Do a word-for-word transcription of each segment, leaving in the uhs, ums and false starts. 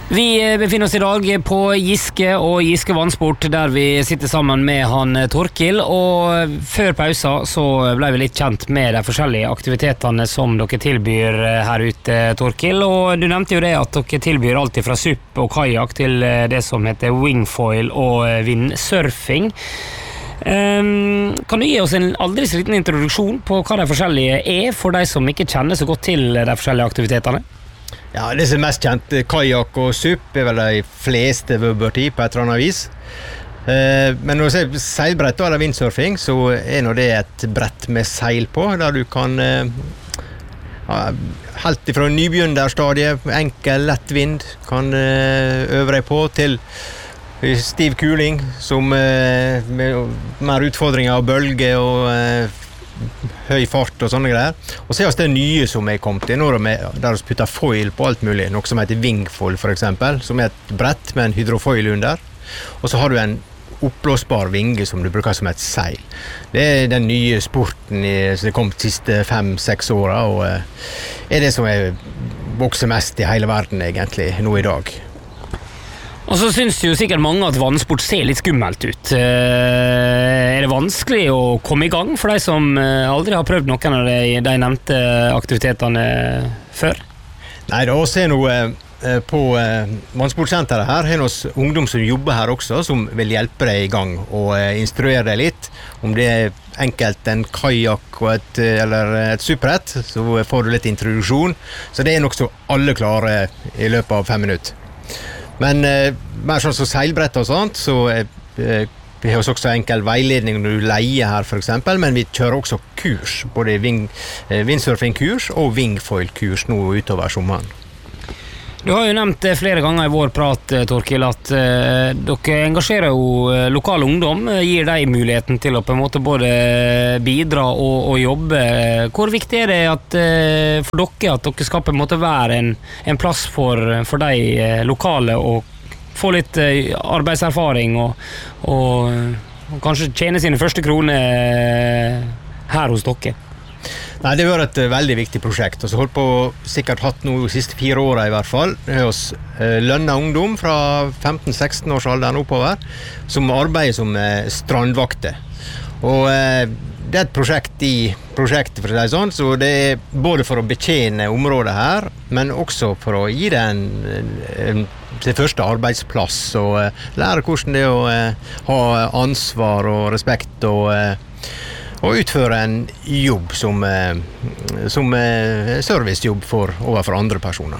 Vi befinner oss i dag på Giske og Giske Vannsport, der vi sitter sammen med han Torkil, og før pausa så ble vi litt kjent med de forskjellige aktivitetene som dere tilbyr her ute, Torkil, og du nevnte jo det at dere tilbyr alt fra supp og kajak til det som heter wingfoil og windsurfing. Um, kan du gi oss en aldri så liten introduksjon på hva de forskjellige er, for de som ikke kjenner så godt til de forskjellige aktivitetene? Ja, det som er mest kjent, kajak og supp er vel de fleste vøbberti på et eller annet vis. Eh, men når du ser seilbrett eller windsurfing, så er nå det et brett med seil på, der du kan eh, helt ifra nybegynnerstadiet, enkel, lett vind, kan eh, øve deg på, til stiv kuling, som eh, med mer utfordringer av bølge og eh, høy fart og sånne greier. Og så er det nye som er kommet inn, der vi putter foil på alt mulig, noe som heter wingfoil for eksempel, som er et brett med en hydrofoil under. Og så har du en oppblåsbar vinge som du bruker som et seil. Det er den nye sporten i, som er kommet de siste fem-seks åra, og er det som er vokser mest i hele verden egentlig nå i dag. Og så synes jo sikkert mange at vannsport ser litt skummelt ut. Er det vanskelig å komme i gang for de som aldri har prøvd noen av de, de nevnte aktivitetene før? Nei, da ser noe på vannsportsenteret her, har noen ungdom som jobber her også, som vil hjelpe deg i gang og instruere deg litt. Om det er enkelt en kajak og et, eller et supprett, så får du litt introduksjon. Så det er nok så alle klarer i løpet av fem minutter. Men eh, mer sånn som seilbrett og sånt, så eh, vi har også enkel veiledning når du leier her for eksempel, men vi kjører også kurs, både wing, eh, windsurfing-kurs og wingfoil-kurs nå utover sommeren. Du har jo nevnt flere ganger i vår prat, Torkil, at eh, dere engasjerer jo lokal ungdom, gir deg muligheten til å på en måte både bidra og, og jobbe. Hvor viktig er det at, eh, for dere at dere skal på en måte være en, en plass for, for de eh, lokale og få litt eh, arbeidserfaring og, og, og kanskje tjene sine første kroner her hos dere? Nei, det var et uh, veldig viktig prosjekt, og så holdt på sikkert hatt noe de siste fire årene i hvert fall. Det er oss uh, lønnet ungdom fra femten-seksten års alderen oppover, som arbeider som uh, strandvakter. Og uh, det er et prosjekt i prosjektet, for å si sånn, så det er både for å betjene området her, men også for å gi det en, en, sin første arbeidsplass, og uh, lære hvordan det er å uh, ha ansvar og respekt og uh, og utføre en jobb som, som servicejobb for overfor andre personer.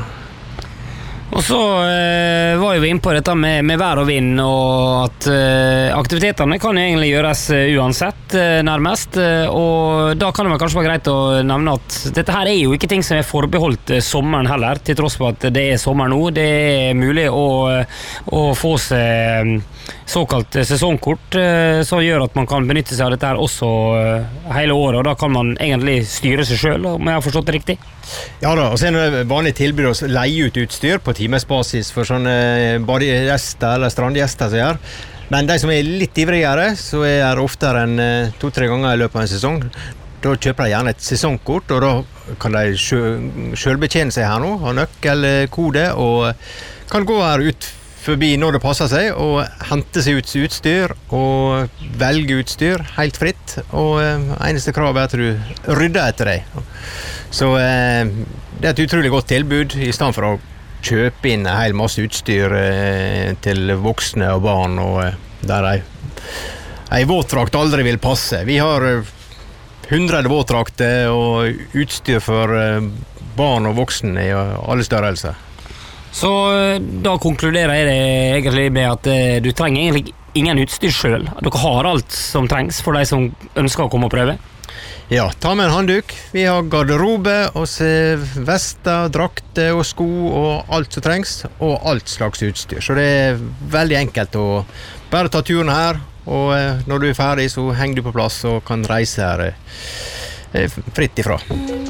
Og så eh, var vi inne på dette med, med vær og vind, og at eh, aktivitetene kan egentlig gjøres uansett, eh, nærmest, eh, og da kan det vel kanskje være greit å nevne at dette her er jo ikke ting som er forbeholdt eh, sommeren heller, til tross for at det er sommer nå. Det er mulig å, å få seg såkalt sesongkort, eh, som gjør at man kan benytte seg av dette her også eh, hele året, og da kan man egentlig styre seg selv, om jeg har forstått det riktig. Ja da, og så er det vanlig tilbud å leie ut utstyr på timesbasis for sånne badegjester eller strandgjester som gjør. Men de som er litt ivrigere, så er det oftere enn to-tre ganger i løpet av en sesong. Da kjøper de gjerne et sesongkort, og da kan de selv betjene seg her nå, ha nøkkelkode, og kan gå her ut forbi når det passer seg, og hente seg ut utstyr, og velge utstyr helt fritt, og eneste krav er at du rydder etter deg. Så eh, det er et utrolig godt tilbud, i stedet for å kjøpe inn en hel masse utstyr eh, til voksne og barn, og eh, der ei, ei våtdrakt aldri vil passe. Vi har hundre våtdrakter og utstyr for eh, barn og voksne i alle størrelser. Så da konkluderer jeg det egentlig med at eh, du trenger egentlig ingen utstyr selv. Dere har alt som trengs for de som ønsker å komme og prøve. Ja, ta med en handduk. Vi har garderobe, og vester, drakter og sko og alt som trengs, og alt slags utstyr. Så det er veldig enkelt å bare ta turen her, og når du er ferdig så henger du på plass og kan reise her fritt ifra.